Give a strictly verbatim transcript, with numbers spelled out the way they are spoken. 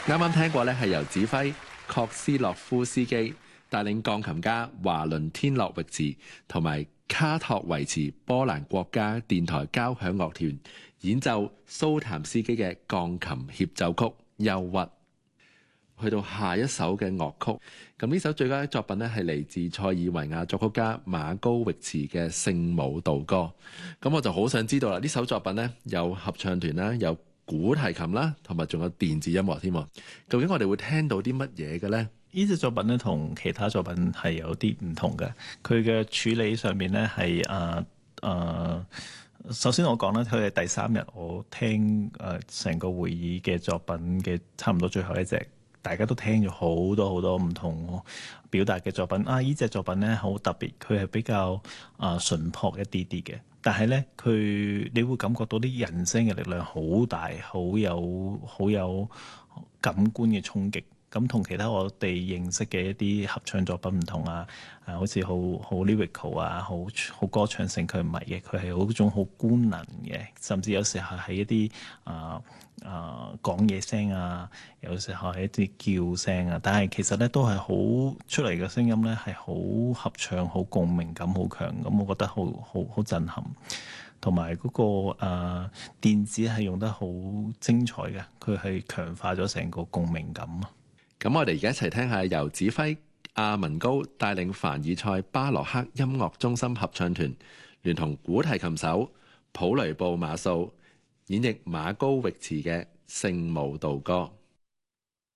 啱啱聽過咧，係由指揮確斯洛夫斯基帶領鋼琴家華倫天諾域治同埋卡托維茨波蘭國家電台交響樂團演奏蘇譚斯基嘅鋼琴協奏曲《憂鬱》。去到下一首嘅樂曲，咁呢首最佳作品呢係嚟自塞爾維亞作曲家馬高域茨嘅《聖母道歌》。咁我就好想知道啦，呢首作品呢有合唱團啦，有古提琴啦，同埋仲有電子音樂添。究竟我哋會聽到啲乜嘢嘅呢？ 呢隻作品咧同其他作品係有啲唔同嘅，佢嘅處理上面咧係誒誒，首先我講咧，佢係第三日我聽誒成、呃、個會議嘅作品嘅差唔多最後一隻。大家都聽咗好多好多唔同表達嘅作品啊！呢隻作品咧好特別，佢係比較啊純樸一啲啲嘅，但係咧佢你會感覺到啲人聲嘅力量好大，好有好有感官嘅衝擊。咁同其他我哋認識嘅一啲合唱作品唔同啊，啊好似好好 lyrical 啊，好好歌唱性，佢唔係嘅，佢係好種好官能嘅，甚至有時候係一啲啊啊講嘢聲啊，有時候係一啲叫聲啊，但係其實咧都係好出嚟嘅聲音咧係好合唱、好共鳴感好強，咁我覺得好好好震撼。同埋嗰個誒、呃、電子係用得好精彩嘅，佢係強化咗成個共鳴感啊！ 咁我哋而家一齊聽下由指揮阿文高帶領凡爾賽巴洛克音樂中心合唱團，聯同古提琴手普雷布馬素演繹馬高域茨嘅《聖母道歌》。